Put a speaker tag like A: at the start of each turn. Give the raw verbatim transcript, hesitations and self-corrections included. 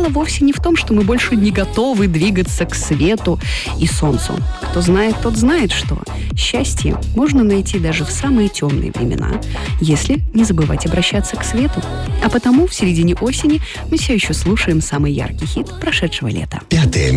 A: дело вовсе не в том, что мы больше не готовы двигаться к свету и солнцу. Кто знает, тот знает, что счастье можно найти даже в самые темные времена, если не забывать обращаться к свету. А потому в середине осени мы все еще слушаем самый яркий хит прошедшего лета.
B: Пятое